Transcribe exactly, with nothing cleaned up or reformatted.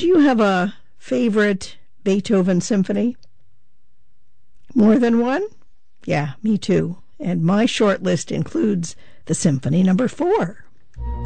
Do you have a favorite Beethoven symphony? More than one? Yeah, me too. And my short list includes the Symphony Number Four.